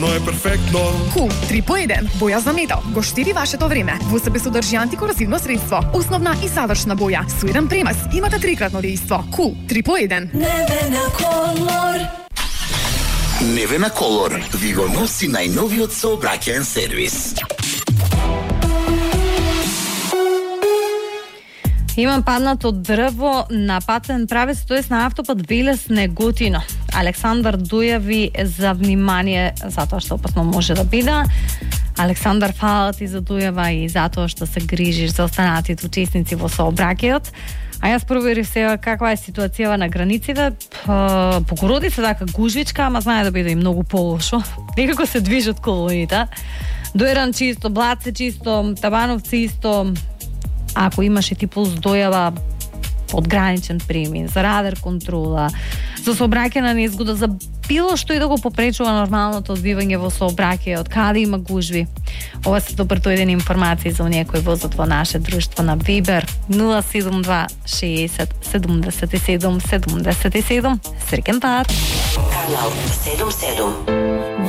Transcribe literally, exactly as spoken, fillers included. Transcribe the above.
Но е перфектно. Кул три по еден, боја за метал, го штиди вашето време. Во себе содржи антикорозивно средство, основна и завршна боја, со еден премес, имате трикратно дејство. Кул три по еден. Невена Колор. Невена Колор ви го носи најновиот сообраќаен сервис. Имам паднато дрво на патен правец, тоест на автопат Велес Неготино. Александар дојави за внимание затоа што опасно може да биде. Александар, фала ти за дојава и затоа што се грижиш за останатите учесници во сообраќајот. А јас проверив сега каква е ситуацијава на границите. Покороди се така гужвичка, ама знае да биде и многу полошо. Некако се движат колоните. Дојран чисто, Блаце чисто, Табановци исто. Ако имаш и ти пулс дојава од граничен премин, за радар контрола, за сообраќајна незгода, за било што и да го попречува нормалното одвивање во сообраќајот, каде има гужви. Ова се добрдојдени информации за оние кои возат во наше друштво на Вибер нула седум два шеесет седумдесет и седум седумдесет и седум. Среќен пат. Канал седум седум.